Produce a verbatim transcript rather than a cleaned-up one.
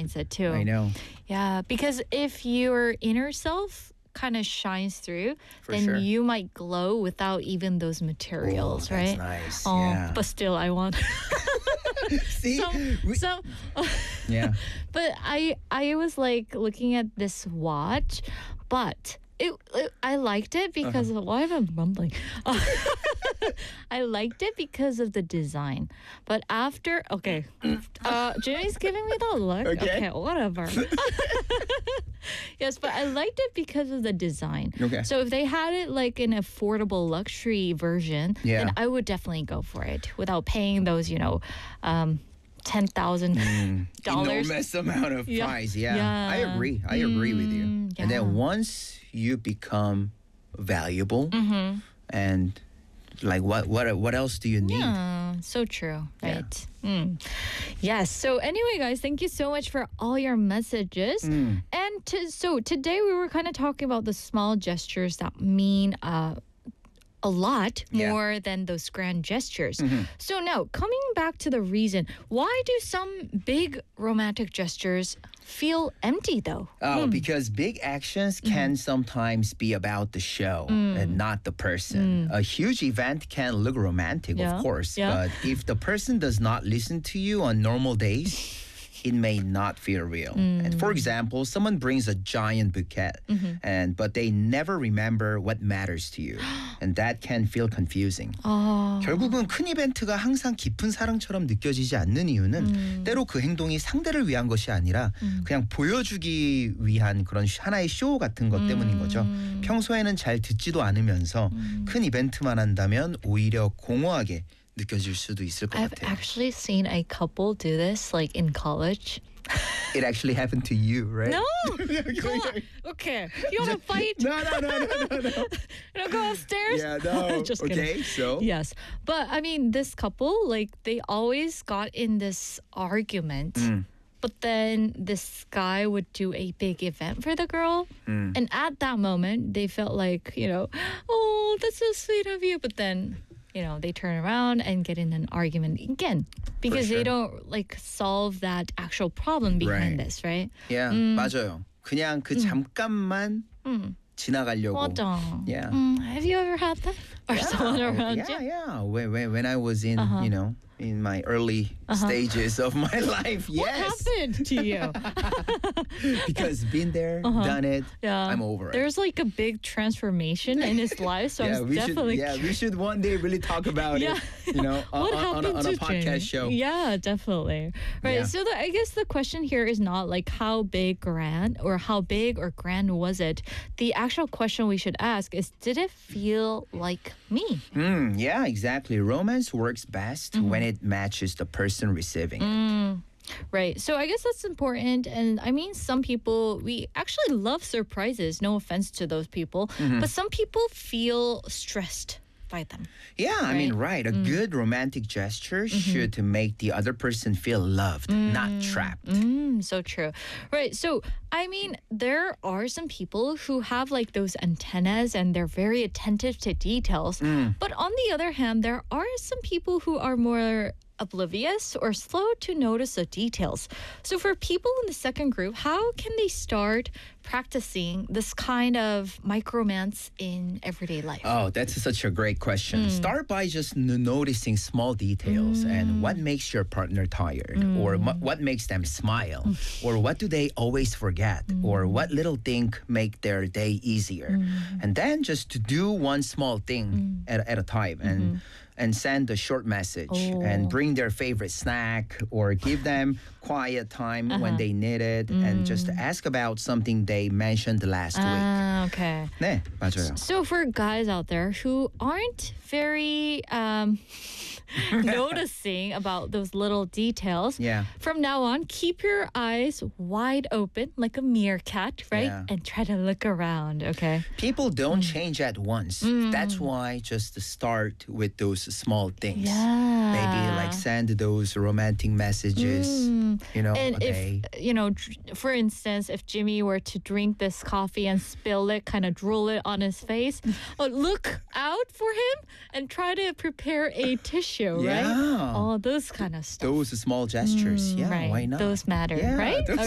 mindset too. I know. Yeah, because if your inner self kind of shines through, For then sure. you might glow without even those materials, Oh, right? that's nice. Oh, Yeah. but still, I want See? some. We- some yeah. but I I was like looking at this watch, but it, it I liked it because Uh-huh. of, why am I mumbling? I liked it because of the design, but after okay, uh, Jimmy's giving me the look. Okay. Whatever. Yes, but I liked it because of the design. Okay. So if they had it like an affordable luxury version, Yeah. then I would definitely go for it without paying those, you know, um, ten thousand dollars. Enormous amount of Yeah. price. Yeah. Yeah. I agree. I agree with you. Mm, And yeah. then once you become valuable Mm-hmm. and like what what what else do you need? Yeah, so true, Yeah. right? Mm. Yes. So anyway, guys, thank you so much for all your messages. Mm. And to, so today we were kind of talking about the small gestures that mean uh, a lot Yeah. more than those grand gestures. Mhm. So now, coming back to the reason, why do some big romantic gestures feel empty though? Oh, Hmm. because big actions Mm-hmm. can sometimes be about the show Mm. and not the person. A huge event can look romantic, Yeah, of course, yeah. but if the person does not listen to you on normal days, it may not feel real. And Mm. for example, someone brings a giant bouquet, Mm-hmm. and but they never remember what matters to you, and that can feel confusing. Oh. 결국은 큰 이벤트가 항상 깊은 사랑처럼 느껴지지 않는 이유는 음. 때로 그 행동이 상대를 위한 것이 아니라 그냥 보여주기 위한 그런 하나의 쇼 같은 것 때문인 거죠. 음. 평소에는 잘 듣지도 않으면서 큰 이벤트만 한다면 오히려 공허하게 느껴질 수도 있을 것 I've 같아요. actually seen a couple do this like in college. It actually happened to you, right? No, come on. Okay, you want to fight? No, no, no, no, no, no. You know, go upstairs. Yeah, no. Just kidding. Okay, so Yes, but I mean, this couple like they always got in this argument. Mm. But then this guy would do a big event for the girl. Mm. And at that moment, they felt like, you know, oh, that's so sweet of you. But then, you know, they turn around and get in an argument again because sure. they don't like solve that actual problem behind Right. this, right? yeah, 맞아요. 그냥 그 잠깐만 음. 지나가려고. 맞아. Yeah. Mm, have you ever had that? Or someone around yeah, you? yeah. When, when, when I was in, Uh-huh. you know, in my early stages of my life, What yes. happened to you? Because been there, Uh-huh. done it, Yeah. I'm over it. There's like a big transformation in his life, so yeah, I'm we should. definitely Yeah, we should one day really talk about Yeah. it. You know, on, what on, on, happened a, on to a podcast Jamie? show. Yeah, definitely. Right. Yeah. So the, I guess the question here is not like how big grand or how big or grand was it. The actual question we should ask is, did it feel like me? Mm, yeah, exactly. Romance works best Mm-hmm. when it matches the person receiving it. Mm, right. So I guess that's important. And I mean, some people, we actually love surprises. No offense to those people. Mm-hmm. But some people feel stressed by them. Yeah, I mean, Right. right. A good romantic gesture Mm-hmm. should make the other person feel loved, not trapped. Mm, so true. Right. So, I mean, there are some people who have like those antennas and they're very attentive to details. Mm. But on the other hand, there are some people who are more oblivious or slow to notice the details. So, for people in the second group, how can they start practicing this kind of micromance in everyday life? Oh, that's such a great question. Start by just n- noticing small details and what makes your partner tired, or m- what makes them smile, or what do they always forget, or what little thing make their day easier. And then just to do one small thing at, at a time and and send a short message Oh. and bring their favorite snack or give them quiet time when they need it and just ask about something they mentioned last week. Ah, okay. 네, 맞아요. So for guys out there who aren't very um, noticing about those little details, Yeah. from now on, keep your eyes wide open like a meerkat, right? Yeah. And try to look around, okay? People don't change at once. That's why just start with those small things. Yeah. Maybe like send those romantic messages, you know, And a day. if, you know, dr- for instance, if Jimmy were to drink this coffee and spill it, kind of drool it on his face, uh, look out for him and try to prepare a tissue, right? Yeah. All those kind of stuff. Those small gestures. Yeah, right. why not? Those matter, Yeah, right? those